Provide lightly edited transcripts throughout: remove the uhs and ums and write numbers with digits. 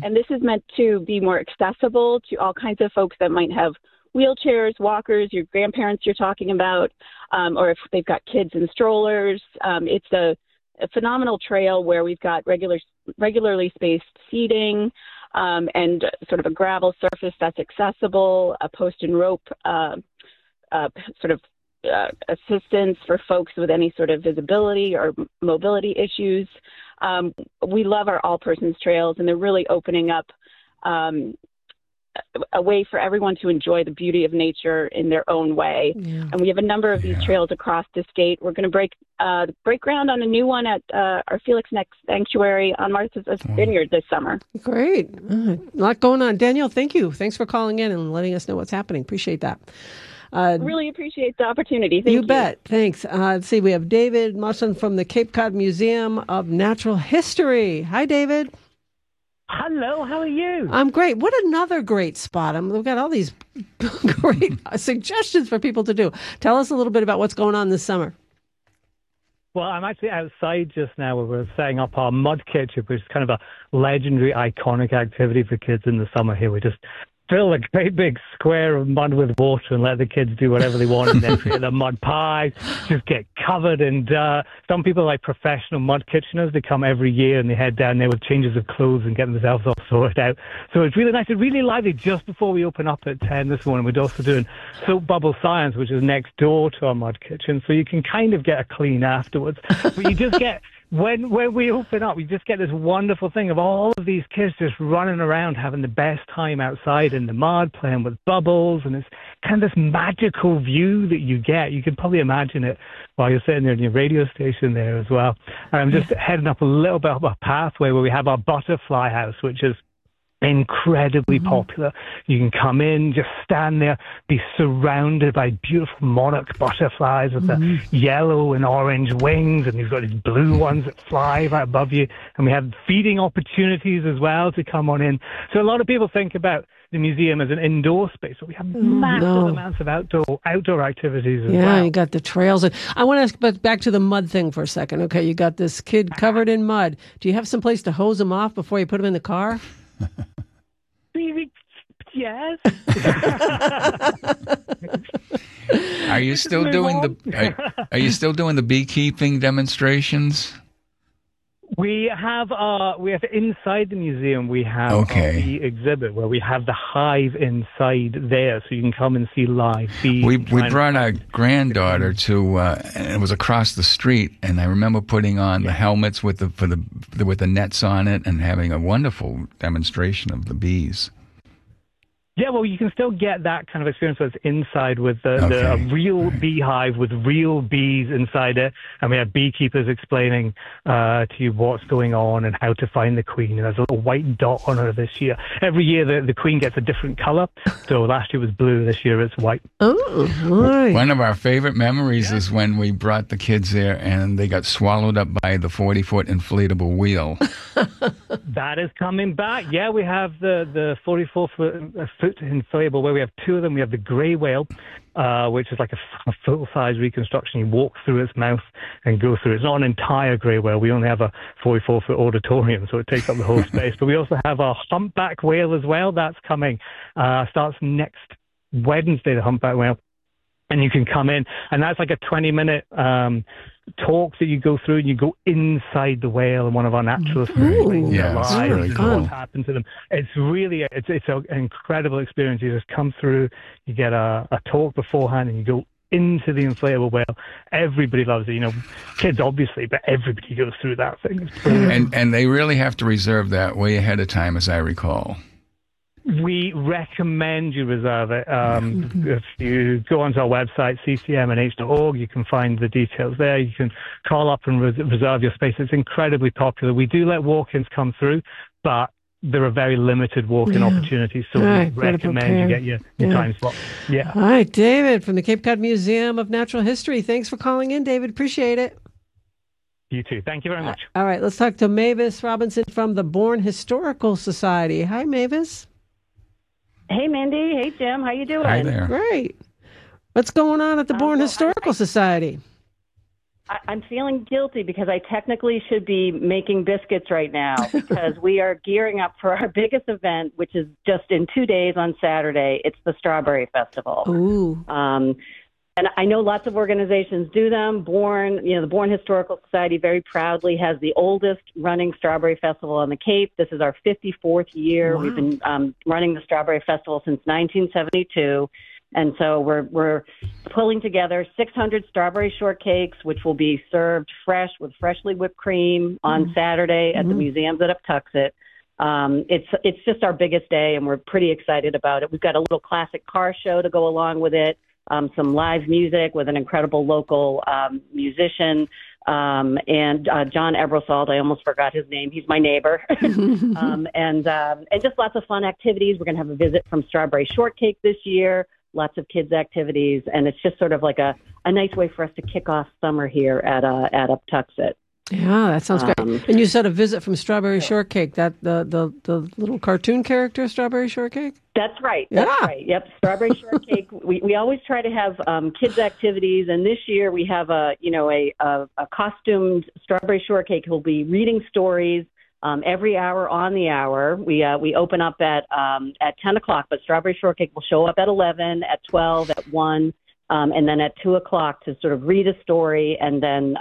And this is meant to be more accessible to all kinds of folks that might have wheelchairs, walkers, your grandparents you're talking about, or if they've got kids in strollers. It's a phenomenal trail where we've got regularly spaced seating and sort of a gravel surface that's accessible, a post and rope assistance for folks with any sort of visibility or mobility issues. We love our all-persons trails, and they're really opening up a way for everyone to enjoy the beauty of nature in their own way. Yeah. And we have a number of these trails across the state. We're going to break ground on a new one at our Felix Neck Sanctuary on Martha's Vineyard this summer. Great. A lot going on. Danielle, thank you. Thanks for calling in and letting us know what's happening. Appreciate that. Really appreciate the opportunity. Thank you. You bet. Thanks. Let's see. We have David Musson from the Cape Cod Museum of Natural History. Hi, David. Hello, how are you? I'm great. What another great spot. We've got all these great suggestions for people to do. Tell us a little bit about what's going on this summer. Well, I'm actually outside just now where we're setting up our mud kitchen, which is kind of a legendary, iconic activity for kids in the summer here. We just fill a great big square of mud with water and let the kids do whatever they want, and then create the mud pies, just get covered in dirt. Some people are like professional mud kitcheners. They come every year and they head down there with changes of clothes and get themselves all sorted out. So it's really nice. It's really lively. Just before we open up at 10 this morning, we're also doing Soap Bubble Science, which is next door to our mud kitchen. So you can kind of get a clean afterwards. But you just get... When we open up, we just get this wonderful thing of all of these kids just running around, having the best time outside in the mud, playing with bubbles, and it's kind of this magical view that you get. You can probably imagine it while you're sitting there in your radio station there as well. And I'm just heading up a little bit of a pathway where we have our butterfly house, which is incredibly popular. You can come in, just stand there, be surrounded by beautiful monarch butterflies with the yellow and orange wings, and you've got these blue ones that fly right above you. And we have feeding opportunities as well to come on in. So a lot of people think about the museum as an indoor space, but we have massive amounts of outdoor activities as well. Yeah, you got the trails. I want to ask back to the mud thing for a second. Okay, you got this kid covered in mud. Do you have some place to hose him off before you put him in the car? Yes. Are you still doing the beekeeping demonstrations? We have inside the museum. We have the exhibit where we have the hive inside there, so you can come and see live bees. We brought our granddaughter to, and it was across the street, and I remember putting on the helmets with the nets on it, and having a wonderful demonstration of the bees. Yeah, well, you can still get that kind of experience that's inside with the real beehive with real bees inside it. And we have beekeepers explaining to you what's going on and how to find the queen. And there's a little white dot on her this year. Every year the queen gets a different color. So last year was blue, this year it's white. Oh, right. One of our favorite memories is when we brought the kids there and they got swallowed up by the 40-foot inflatable wheel. That is coming back. Yeah, we have the 44-foot inflatable where we have two of them. We have the grey whale, which is like a full-size reconstruction. You walk through its mouth and go through. It's not an entire grey whale. We only have a 44-foot auditorium, so it takes up the whole space. But we also have our humpback whale as well. That's coming. Starts next Wednesday, the humpback whale. And you can come in, and that's like a 20-minute talk that you go through, and you go inside the whale, and one of our naturalists explains their lives, what happened to them. It's really, it's an incredible experience. You just come through, you get a talk beforehand, and you go into the inflatable whale. Everybody loves it, kids obviously, but everybody goes through that thing. And they really have to reserve that way ahead of time, as I recall. We recommend you reserve it. If you go onto our website, ccmnh.org, you can find the details there. You can call up and reserve your space. It's incredibly popular. We do let walk-ins come through, but there are very limited walk-in opportunities, so we recommend you get your time slot. Yeah. All right, David from the Cape Cod Museum of Natural History. Thanks for calling in, David. Appreciate it. You too. Thank you very much. All right, let's talk to Mavis Robinson from the Bourne Historical Society. Hi, Mavis. Hey, Mindy. Hey, Jim. How you doing? Hi there. Great. What's going on at the Bourne Historical Society? I'm feeling guilty because I technically should be making biscuits right now because we are gearing up for our biggest event, which is just in 2 days on Saturday. It's the Strawberry Festival. Ooh. And I know lots of organizations do them. The Bourne Historical Society very proudly has the oldest running Strawberry Festival on the Cape. This is our 54th year. Wow. We've been running the Strawberry Festival since 1972. And so we're pulling together 600 strawberry shortcakes, which will be served fresh with freshly whipped cream on Saturday at the museums at Uptuxet. It's just our biggest day, and we're pretty excited about it. We've got a little classic car show to go along with it, some live music with an incredible local musician, and John Ebersole. I almost forgot his name. He's my neighbor. and just lots of fun activities. We're going to have a visit from Strawberry Shortcake this year. Lots of kids' activities, and it's just sort of like a nice way for us to kick off summer here at Uptuxet. Yeah, that sounds great. And you said a visit from Strawberry Shortcake, that the little cartoon character Strawberry Shortcake? That's right. That's right. Yep, Strawberry Shortcake. We always try to have kids' activities, and this year we have a costumed Strawberry Shortcake who'll be reading stories every hour on the hour. We open up at 10 o'clock, but Strawberry Shortcake will show up at 11, at 12, at 1, and then at 2 o'clock to sort of read a story, and then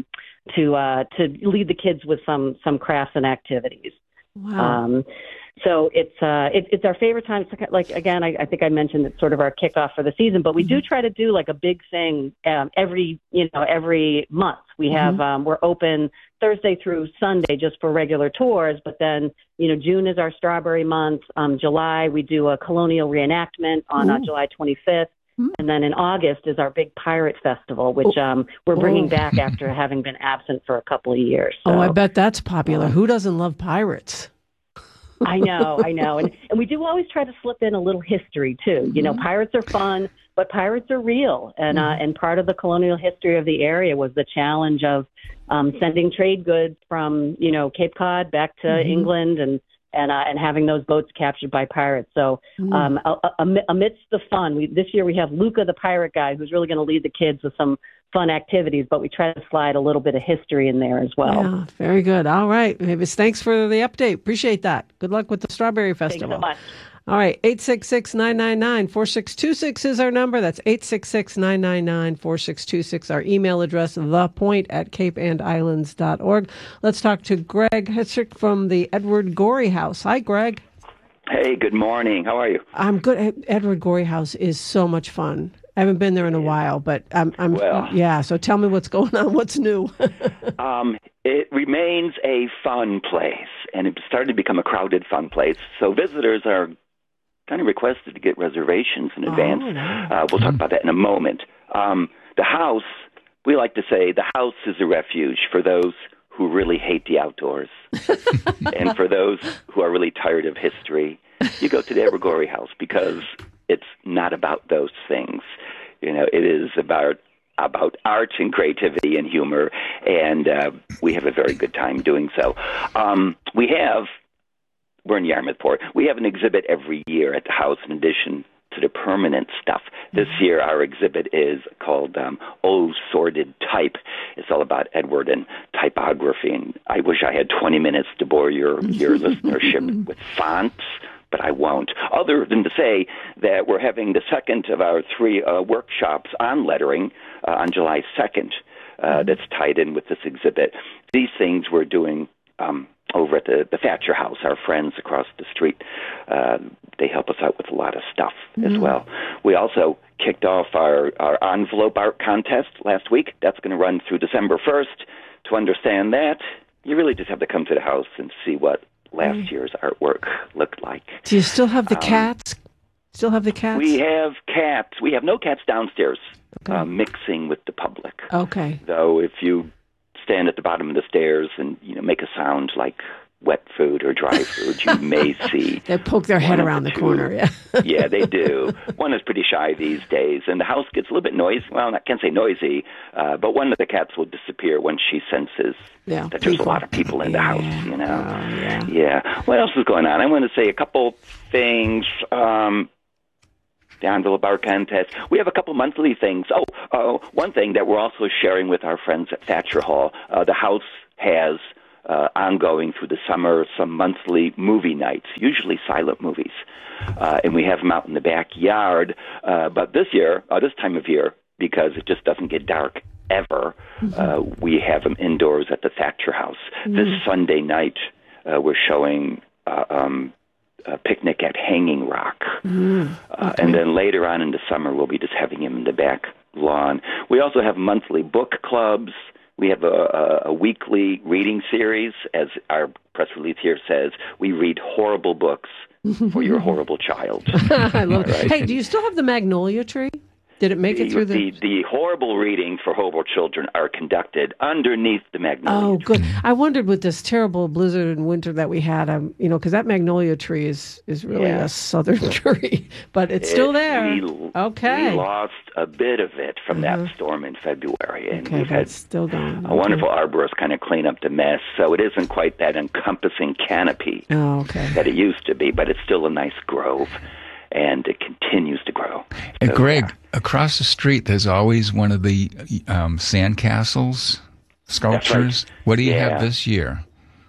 to lead the kids with some crafts and activities. Wow. So it's our favorite time. Like, again, I think I mentioned it's sort of our kickoff for the season, but we do try to do like a big thing every month. We have we're open Thursday through Sunday just for regular tours, but then June is our strawberry month. July we do a colonial reenactment on July 25th. And then in August is our big pirate festival, which we're bringing back after having been absent for a couple of years. So, I bet that's popular. Who doesn't love pirates? I know. And we do always try to slip in a little history, too. Pirates are fun, but pirates are real. And part of the colonial history of the area was the challenge of sending trade goods from, Cape Cod back to England and having those boats captured by pirates. So amidst the fun, this year we have Luca the pirate guy who's really going to lead the kids with some fun activities, but we try to slide a little bit of history in there as well. Yeah, very good. All right. Mavis, thanks for the update. Appreciate that. Good luck with the Strawberry Festival. Thanks so much. All right, 866-999-4626 is our number. That's 866-999-4626. Our email address, thepoint@capeandislands.org. Let's talk to Greg Hitzrick from the Edward Gorey House. Hi, Greg. Hey, good morning. How are you? I'm good. Edward Gorey House is so much fun. I haven't been there in a while, but so tell me what's going on. What's new? It remains a fun place, and it's starting to become a crowded fun place. So visitors are kind of requested to get reservations in advance. We'll talk about that in a moment. The house, we like to say the house is a refuge for those who really hate the outdoors. And for those who are really tired of history, you go to the Edward Gorey House because it's not about those things. It is about art and creativity and humor, and we have a very good time doing so. We're in Yarmouthport. We have an exhibit every year at the house in addition to the permanent stuff. This year our exhibit is called Oh Sordid Type. It's all about Edward and typography, and I wish I had 20 minutes to bore your listenership with fonts, but I won't, other than to say that we're having the second of our 3 workshops on lettering on July 2nd that's tied in with this exhibit. These things we're doing over at the Thatcher House, our friends across the street. They help us out with a lot of stuff as well. We also kicked off our envelope art contest last week. That's going to run through December 1st. To understand that, you really just have to come to the house and see what last year's artwork looked like. Do you still have the cats? Still have the cats? We have cats. We have no cats downstairs mixing with the public. Okay. Though if you stand at the bottom of the stairs and make a sound like wet food or dry food, you may see. They poke their head around the corner, yeah. Yeah, they do. One is pretty shy these days, and the house gets a little bit noisy. Well, I can't say noisy, but one of the cats will disappear when she senses that there's a lot of people in the house, Yeah. What else is going on? I want to say a couple things. the envelope art contest. We have a couple monthly things. One thing that we're also sharing with our friends at Thatcher Hall, the house has ongoing through the summer some monthly movie nights, usually silent movies. And we have them out in the backyard. But this time of year, because it just doesn't get dark ever, we have them indoors at the Thatcher House. This Sunday night, we're showing a picnic at Hanging Rock. And then later on in the summer, we'll be just having him in the back lawn. We also have monthly book clubs. We have a weekly reading series. As our press release here says, we read horrible books for your horrible child. I love it. Right? Hey, do you still have the magnolia tree? Did it make it through the horrible reading for horrible children are conducted underneath the magnolia tree. Good. I wondered with this terrible blizzard and winter that we had, because that magnolia tree is really a southern tree, but it's still there. We lost a bit of it from that storm in February, and we've had still going. A wonderful arborist kind of clean up the mess, so it isn't quite that encompassing canopy that it used to be, but it's still a nice grove. And it continues to grow. And Greg, across the street, there's always one of the sandcastles sculptures. Right. What do you have this year?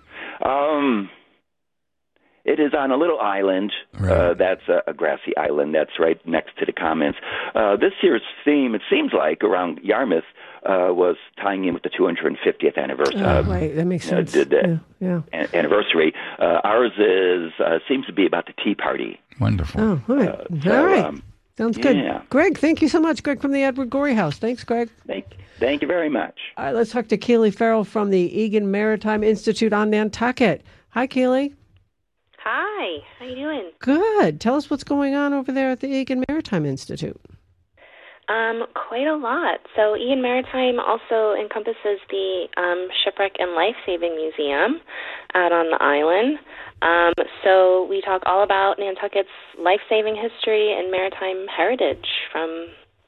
It is on a little island. Right. That's a grassy island. That's right next to the Commons. This year's theme, it seems like, around Yarmouth, was tying in with the 250th anniversary. Right, that makes sense. Anniversary. Ours seems to be about the Tea Party. Wonderful. Oh, all right. All right. Sounds good. Greg, thank you so much. Greg from the Edward Gorey House. Thanks, Greg. Thank you very much. All right, let's talk to Keely Farrell from the Egan Maritime Institute on Nantucket. Hi, Keely. Hi. How you doing? Good. Tell us what's going on over there at the Egan Maritime Institute. Quite a lot. So Egan Maritime also encompasses the Shipwreck and Life-Saving Museum out on the island. So we talk all about Nantucket's life-saving history and maritime heritage from,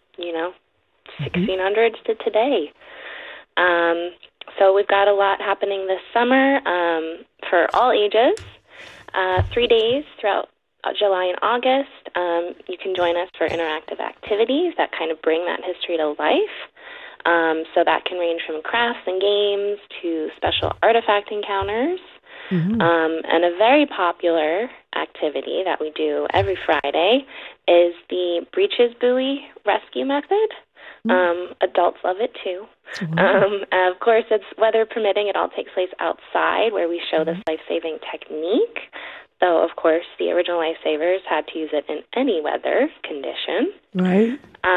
1600s to today. So we've got a lot happening this summer for all ages. 3 days throughout July and August. You can join us for interactive activities that kind of bring that history to life. So that can range from crafts and games to special artifact encounters. And a very popular activity that we do every Friday is the breeches buoy rescue method. Adults love it too. Of course, it's weather permitting. It all takes place outside where we show this life-saving technique. So, of course, the original lifesavers had to use it in any weather condition. Right.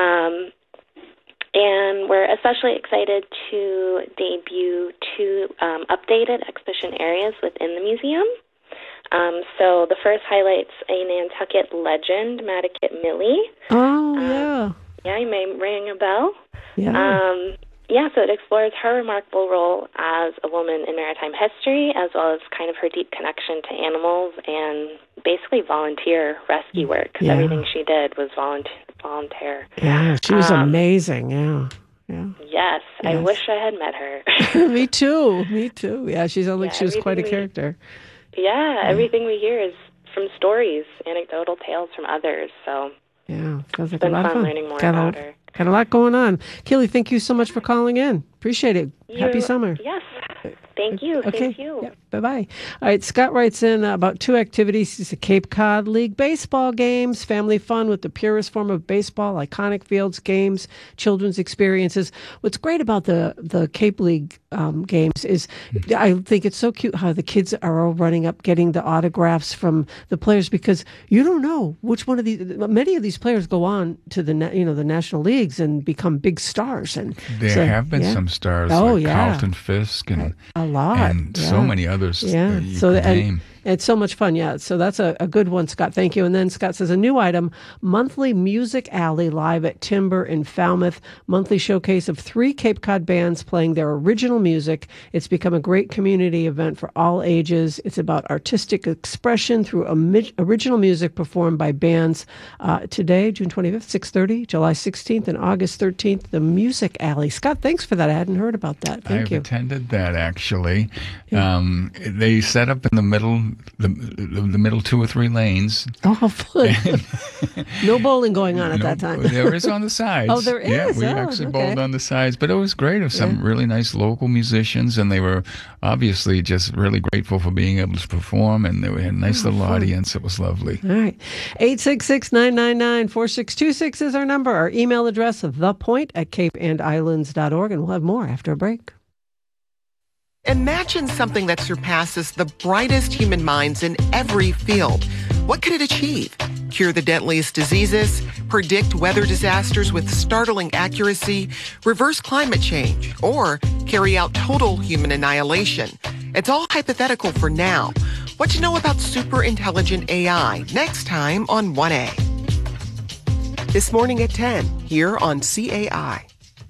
And we're especially excited to debut 2 updated exhibition areas within the museum. So the first highlights a Nantucket legend, Madaket Millie. Oh, yeah. Yeah, you may ring a bell. Yeah. So it explores her remarkable role as a woman in maritime history, as well as kind of her deep connection to animals and basically volunteer rescue work, because everything she did was volunteer. Yeah, she was amazing, yeah. Yes, I wish I had met her. Me too. Yeah, she sounds like she was quite a character. Everything we hear is from stories, anecdotal tales from others, so... Yeah, sounds like it's been a lot of fun. learning more about her. Got a lot going on. Keely, thank you so much for calling in. Appreciate it. Happy summer. Yes. Thank you. Okay. Thank you. Yeah. Bye-bye. All right, Scott writes in about 2 activities. It's a Cape Cod League baseball games, family fun with the purest form of baseball, iconic fields, games, children's experiences. What's great about the Cape League games is I think it's so cute how the kids are all running up getting the autographs from the players, because you don't know which one of these. Many of these players go on to the national leagues and become big stars. And there have been some stars like Carlton Fisk and a lot, and so many others. Yeah, it's so much fun. Yeah, so that's a good one, Scott. Thank you. And then Scott says a new item: monthly music alley live at Timber in Falmouth. Monthly showcase of 3 Cape Cod bands playing their original music. It's become a great community event for all ages. It's about artistic expression through original music performed by bands. Today, June 25th, 6:30, July 16th, and August 13th. The Music Alley. Scott, thanks for that. I hadn't heard about that. Thank you. I've attended that actually. They set up in the middle the middle 2 or 3 lanes. Oh, fun. No bowling going on at that time. There is on the sides. Oh, there is? Yeah, we actually bowled on the sides. But it was great. It was some really nice local musicians, and they were obviously just really grateful for being able to perform, and they had a nice little audience. It was lovely. All right. 866-999-4626 is our number. Our email address, thepoint@capeandislands.org, and we'll have more after a break. Imagine something that surpasses the brightest human minds in every field. What could it achieve? Cure the deadliest diseases, predict weather disasters with startling accuracy, reverse climate change, or carry out total human annihilation. It's all hypothetical for now. What to know about super intelligent AI next time on 1A. This morning at 10 here on CAI.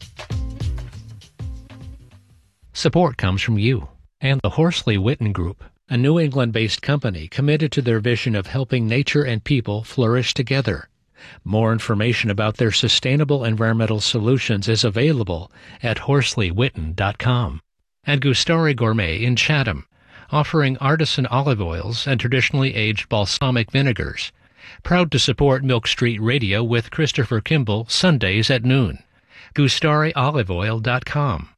Support comes from you and the Horsley Witten Group, a New England-based company committed to their vision of helping nature and people flourish together. More information about their sustainable environmental solutions is available at HorsleyWitten.com. And Gustari Gourmet in Chatham, offering artisan olive oils and traditionally aged balsamic vinegars. Proud to support Milk Street Radio with Christopher Kimball Sundays at noon. GustariOliveOil.com.